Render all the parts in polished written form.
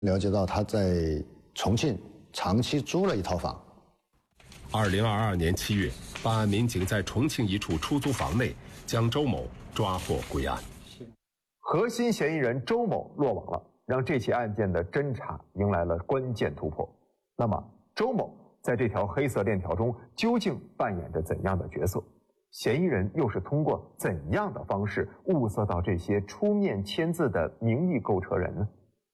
了解到他在重庆长期租了一套房。 2022年7月，办案民警在重庆一处出租房内将周某抓获归案。 核心嫌疑人周某落网了，让这起案件的侦查迎来了关键突破。那么，周某在这条黑色链条中究竟扮演着怎样的角色？嫌疑人又是通过怎样的方式物色到这些出面签字的名义购车人呢？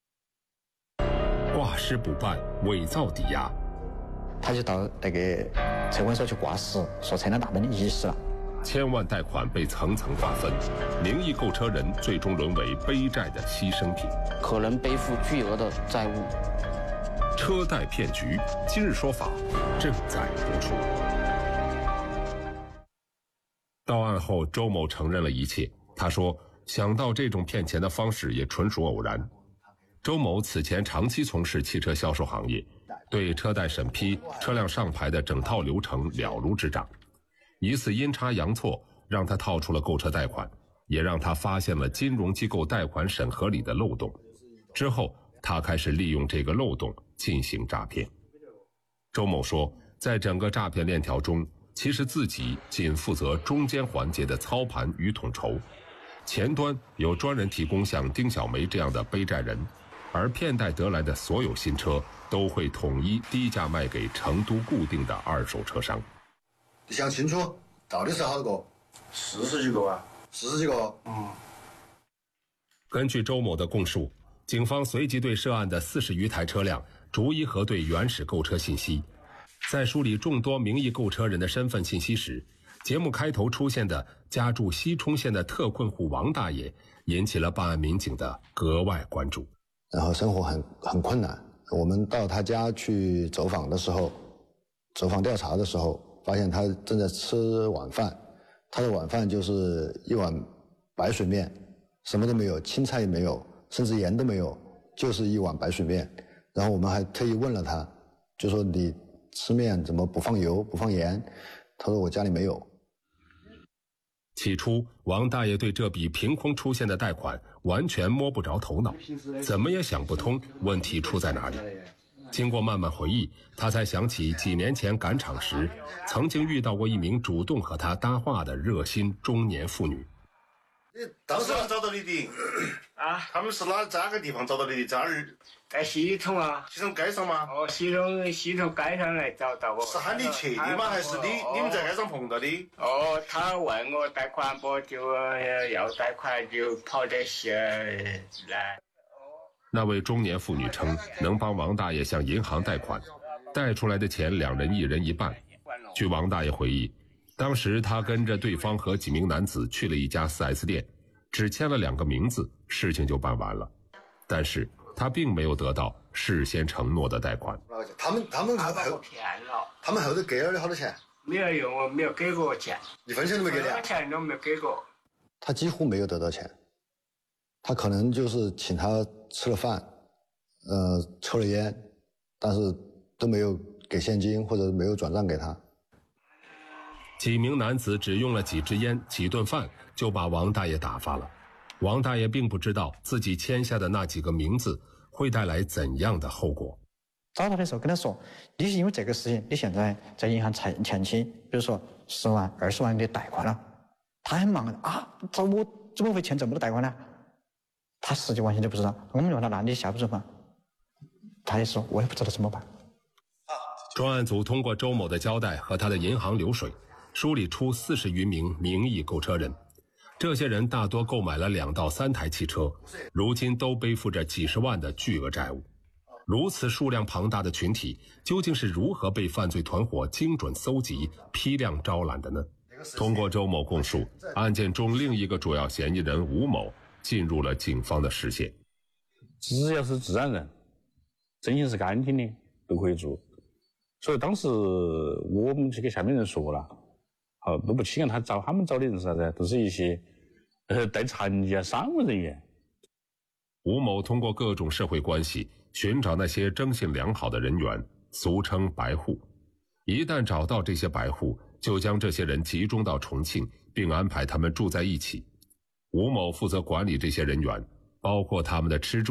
挂失补办，伪造抵押。 他就到那个车管所去挂失，说车辆大门遗失了。 千万贷款被层层划分，名义购车人最终沦为背债的牺牲品， 可能背负巨额的债务。 车贷骗局，今日说法正在播出。到案后，周某承认了一切。他说，想到这种骗钱的方式也纯属偶然。周某此前长期从事汽车销售行业，对车贷审批、车辆上牌的整套流程了如指掌。一次阴差阳错，让他套出了购车贷款，也让他发现了金融机构贷款审核里的漏洞。之后，他开始利用这个漏洞进行诈骗。周某说，在整个诈骗链条中，其实自己仅负责中间环节的操盘与统筹，前端有专人提供像丁小梅这样的背债人，而骗贷得来的所有新车都会统一低价卖给成都固定的二手车商。 你想清楚到底是好多个 ？40几个啊 ？40几个。 根据周某的供述，警方随即对涉案的40余台车辆逐一核对原始购车信息。在梳理众多名义购车人的身份信息时，节目开头出现的家住西充县的特困户王大爷引起了办案民警的格外关注。 然后生活很困难，我们到他家去走访的时候，走访调查的时候，发现他正在吃晚饭。他的晚饭就是一碗白水面，什么都没有，青菜也没有，甚至盐都没有，就是一碗白水面。然后我们还特意问了他，就说你吃面怎么不放油不放盐？他说我家里没有。 起初，王大爷对这笔凭空出现的贷款完全摸不着头脑，怎么也想不通问题出在哪里。经过慢慢回忆，他才想起几年前赶场时，曾经遇到过一名主动和他搭话的热心中年妇女。 当时找到你的啊？ 他们是哪个地方找到你的？ 在西充啊。 西充街上吗？ 哦，西充街上来找到我。 是喊你去的吗？还是你们在街上碰到的？ 哦，他问我贷款不，就要贷款就跑这些来。 那位中年妇女称能帮王大爷向银行贷款，贷出来的钱2人1人1半。据王大爷回忆，当时他跟着对方和几名男子去了一家 4S 店，只签了2个名字，事情就办完了。但是他并没有得到事先承诺的贷款。 他们骗了。 他们后头给了你好多钱？ 没有用，我没有给过钱， 一分钱都没给你啊？ 钱都没有给过。 他几乎没有得到钱，他可能就是请他吃了饭，抽了烟，但是都没有给现金或者没有转账给他。 几名男子只用了几支烟、几顿饭就把王大爷打发了。王大爷并不知道自己签下的那几个名字会带来怎样的后果。 找他的时候跟他说，你是因为这个事情，你现在在银行欠起，比如说10万、20万的贷款了。他很忙啊，我怎么会欠这么多贷款呢？他实际完全就不知道。我们问他，那你下不走吗？他也说，我也不知道怎么办。 专案组通过周某的交代和他的银行流水，梳理出40余名名义购车人。这些人大多购买了2到3台汽车，如今都背负着几十万的巨额债务。如此数量庞大的群体，究竟是如何被犯罪团伙精准搜集、批量招揽的呢？通过周某供述，案件中另一个主要嫌疑人吴某进入了警方的视线。 只要是自然人，真心是干净的，都可以做。所以当时我们就给下面人说了，都不倾向他们找的人是啥子，都是一些带残疾啊、伤亡人员。 吴某通过各种社会关系寻找那些征信良好的人员，俗称白户。一旦找到这些白户，就将这些人集中到重庆，并安排他们住在一起。吴某负责管理这些人员，包括他们的吃住、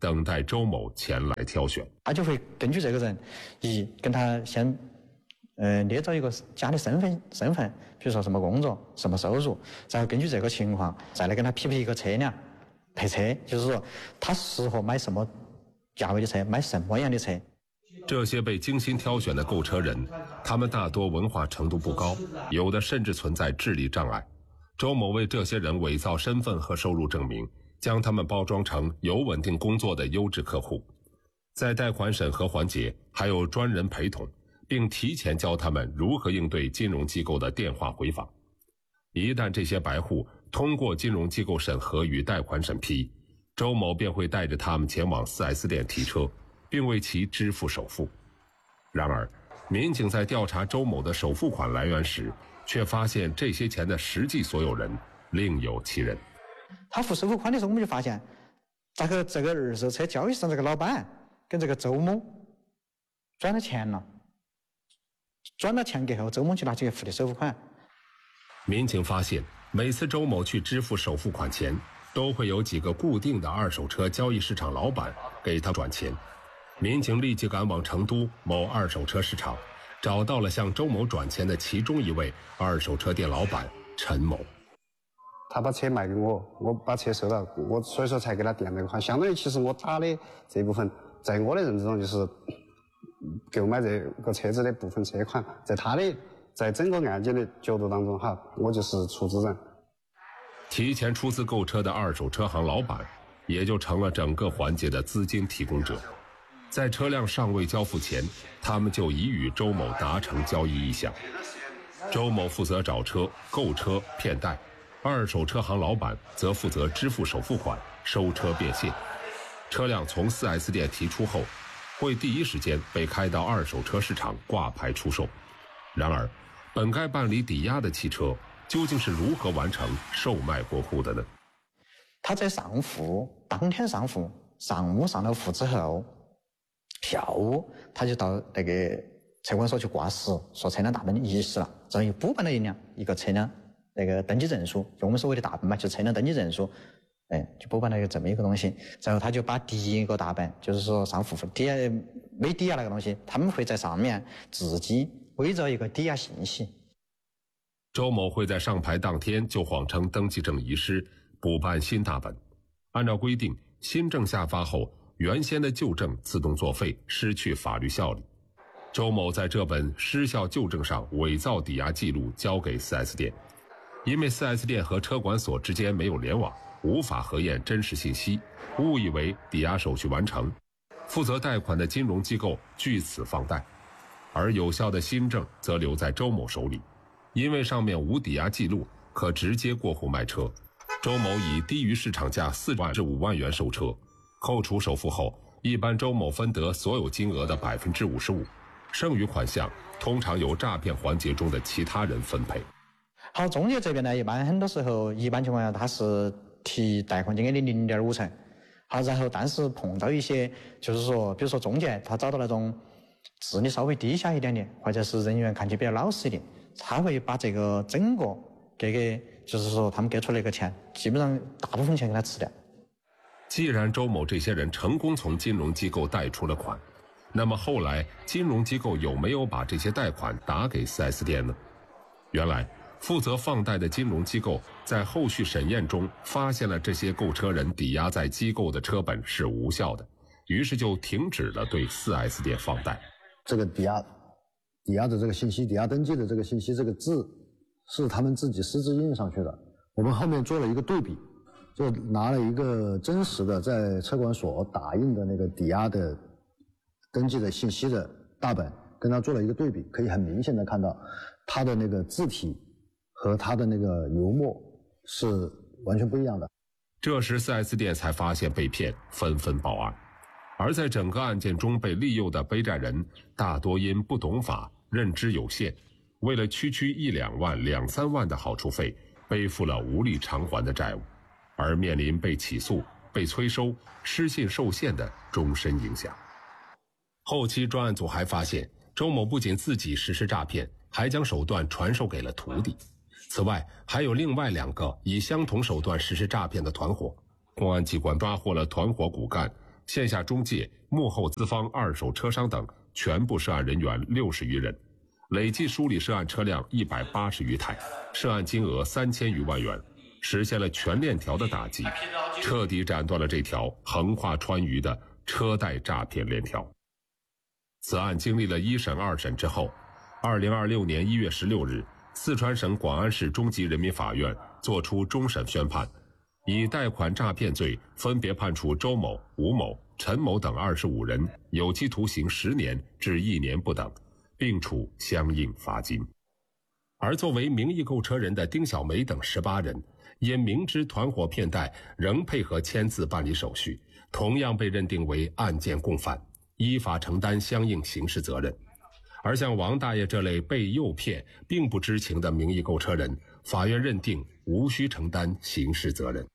等待周某前来挑选。 他就会根据这个人，跟他先捏造一个假的身份，比如说什么工作、什么收入，然后根据这个情况再来跟他匹配一个车辆配车，就是说他适合买什么价位的车，买什么样的车。 这些被精心挑选的购车人，他们大多文化程度不高，有的甚至存在智力障碍。周某为这些人伪造身份和收入证明，将他们包装成有稳定工作的优质客户。在贷款审核环节，还有专人陪同，并提前教他们如何应对金融机构的电话回访。一旦这些白户通过金融机构审核与贷款审批，周某便会带着他们前往 4S 店提车，并为其支付首付。然而，民警在调查周某的首付款来源时，却发现这些钱的实际所有人另有其人。 他付首付款的时候，我们就发现，这个二手车交易市场这个老板跟这个周某转了钱了，转了钱过后，周某就拿去付的首付款。 民警发现，每次周某去支付首付款前，都会有几个固定的二手车交易市场老板给他转钱。民警立即赶往成都某二手车市场，找到了向周某转钱的其中一位二手车店老板陈某。 他把车卖给我，我把车收到，我所以说才给他垫那个款。相当于其实我打的这部分，在我的认知中就是购买这个车子的部分车款，在整个案件的角度当中哈，我就是出资人。 提前出资购车的二手车行老板，也就成了整个环节的资金提供者。在车辆尚未交付前，他们就已与周某达成交易意向。周某负责找车、购车、骗贷，二手车行老板则负责支付首付款、收车变现。车辆从 4S 店提出后，会第一时间被开到二手车市场挂牌出售。然而，本该办理抵押的汽车究竟是如何完成售卖过户的呢？ 他在当天上户，上午上了户之后，下午他就到那个车管所去挂失，说车辆大本遗失了，然后又补办了一个车辆那个登记证书，就我们所谓的大本嘛，就是车辆登记证书，就补办了这么一个东西。然后他就把第一个大本，就是说上户抵押没抵押那个东西，他们会在上面自己伪造一个抵押信息。 周某会在上牌当天就谎称登记证遗失，补办新大本。按照规定，新证下发后，原先的旧证自动作废，失去法律效力。周某在这本失效旧证上伪造抵押记录交给 4S 店，因为 4S 店和车管所之间没有联网，无法核验真实信息，误以为抵押手续完成，负责贷款的金融机构据此放贷，而有效的新证则留在周某手里。因为上面无抵押记录，可直接过户卖车。周某以低于市场价4万至5万元售车，扣除首付后，一般周某分得所有金额的55%，剩余款项通常由诈骗环节中的其他人分配。 好，中介这边呢，一般很多时候，一般情况下他是提贷款金额的0.5成。好，然后但是碰到一些，就是说，比如说中介他找到那种智力稍微低下一点的，或者是人员看起比较老实一点，他会把这个整个就是说他们给出来一个钱，基本上大部分钱给他吃掉。 既然周某这些人成功从金融机构贷出了款，那么后来金融机构有没有把这些贷款打给 4S 店呢？原来负责放贷的金融机构在后续审验中发现了这些购车人抵押在机构的车本是无效的，于是就停止了对 4S 店放贷。 这个抵押的这个信息，抵押登记的这个信息，这个字是他们自己私自印上去的。我们后面做了一个对比，就拿了一个真实的在车管所打印的那个抵押的登记的信息的大本，跟它做了一个对比，可以很明显的看到它的那个字体和它的那个油墨是完全不一样的。 这时 4S 店才发现被骗，纷纷报案。而在整个案件中被利诱的背债人大多因不懂法、认知有限，为了区1、2万、2、3万的好处费，背负了无力偿还的债务，而面临被起诉、被催收、失信受限的终身影响。后期专案组还发现，周某不仅自己实施诈骗，还将手段传授给了徒弟。此外，还有另外2个以相同手段实施诈骗的团伙。公安机关抓获了团伙骨干， 线下中介、幕后资方、二手车商等全部涉案人员60余人，累计梳理涉案车辆180余台，涉案金额3000余万元，实现了全链条的打击，彻底斩断了这条横跨川渝的车贷诈骗链条。此案经历了1审、2审之后，2026年1月16日，四川省广安市中级人民法院作出终审宣判，以贷款诈骗罪分别判处周某、吴某、陈某等25人有期徒刑10年至1年不等，并处相应罚金。而作为名义购车人的丁小梅等18人，因明知团伙骗贷，仍配合签字办理手续，同样被认定为案件共犯，依法承担相应刑事责任。而像王大爷这类被诱骗并不知情的名义购车人，法院认定无需承担刑事责任。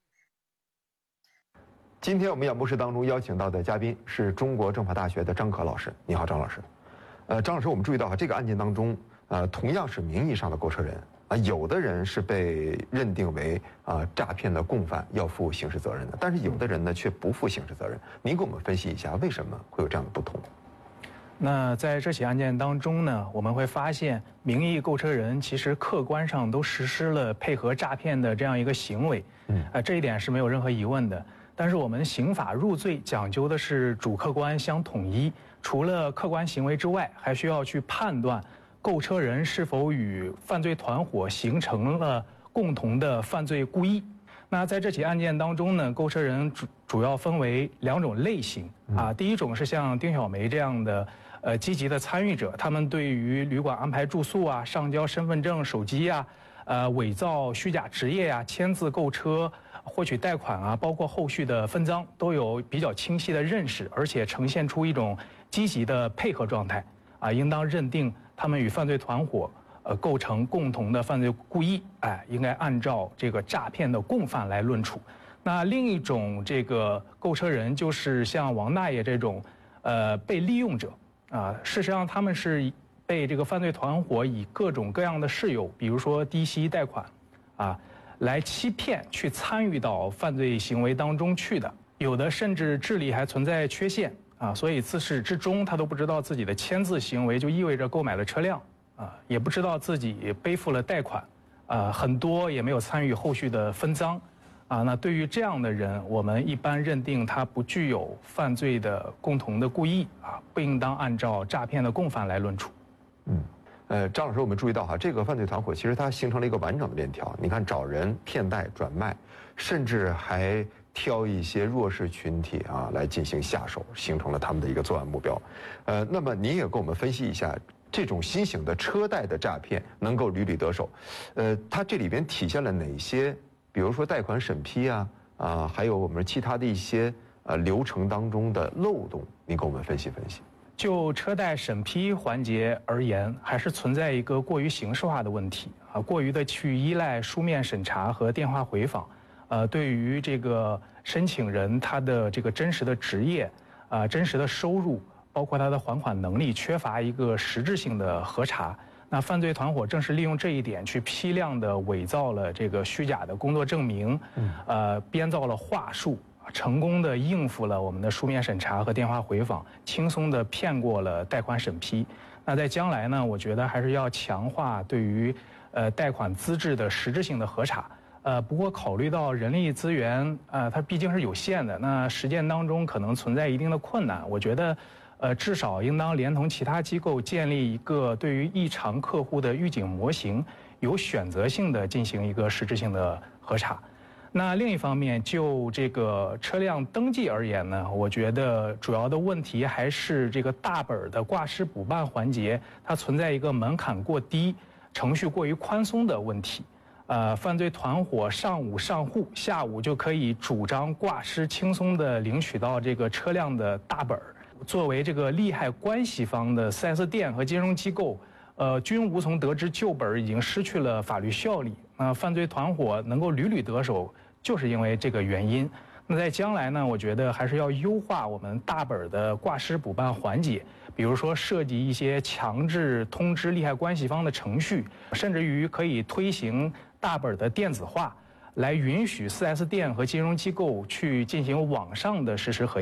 今天我们演播室当中邀请到的嘉宾是中国政法大学的张可老师。你好，张老师。张老师，我们注意到这个案件当中，同样是名义上的购车人有的人是被认定为诈骗的共犯，要负刑事责任的，但是有的人呢却不负刑事责任。您给我们分析一下，为什么会有这样的不同？ 那在这起案件当中呢，我们会发现名义购车人其实客观上都实施了配合诈骗的这样一个行为，这一点是没有任何疑问的。但是我们刑法入罪讲究的是主客观相统一，除了客观行为之外，还需要去判断购车人是否与犯罪团伙形成了共同的犯罪故意。那在这起案件当中呢，购车人主要分为2种类型第一种是像丁小梅这样的积极的参与者，他们对于旅馆安排住宿上交身份证、手机伪造虚假职业签字购车、获取贷款包括后续的分赃都有比较清晰的认识，而且呈现出一种积极的配合状态应当认定他们与犯罪团伙构成共同的犯罪故意，应该按照这个诈骗的共犯来论处。那另一种这个购车人就是像王大爷这种被利用者事实上他们是被这个犯罪团伙以各种各样的事由，比如说低息贷款来欺骗去参与到犯罪行为当中去的，有的甚至智力还存在缺陷所以自始至终他都不知道自己的签字行为就意味着购买了车辆也不知道自己背负了贷款很多也没有参与后续的分赃那对于这样的人，我们一般认定他不具有犯罪的共同的故意不应当按照诈骗的共犯来论处。 张老师，我们注意到这个犯罪团伙其实它形成了一个完整的链条。你看，找人骗贷、转卖，甚至还挑一些弱势群体来进行下手，形成了他们的一个作案目标。那么您也给我们分析一下，这种新型的车贷的诈骗能够屡屡得手，它这里边体现了哪些？比如说贷款审批还有我们其他的一些流程当中的漏洞，您给我们分析分析。 就车贷审批环节而言，还是存在一个过于形式化的问题过于的去依赖书面审查和电话回访，对于这个申请人他的这个真实的职业真实的收入，包括他的还款能力，缺乏一个实质性的核查。那犯罪团伙正是利用这一点，去批量的伪造了这个虚假的工作证明，编造了话术，成功的应付了我们的书面审查和电话回访，轻松的骗过了贷款审批。那在将来呢，我觉得还是要强化对于贷款资质的实质性的核查。不过考虑到人力资源它毕竟是有限的，那实践当中可能存在一定的困难，我觉得至少应当连同其他机构建立一个对于异常客户的预警模型，有选择性的进行一个实质性的核查。那另一方面，就这个车辆登记而言呢，我觉得主要的问题还是这个大本的挂失补办环节，它存在一个门槛过低、程序过于宽松的问题。犯罪团伙上午上户，下午就可以主张挂失，轻松的领取到这个车辆的大本。作为这个利害关系方的 4S 店和金融机构，均无从得知旧本已经失去了法律效力。犯罪团伙能够屡屡得手，就是因为这个原因。那在将来呢，我觉得还是要优化我们大本的挂失补办环节，比如说设计一些强制通知利害关系方的程序，甚至于可以推行大本的电子化，来允许 4S 店和金融机构去进行网上的实时核验。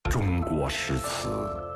中国诗词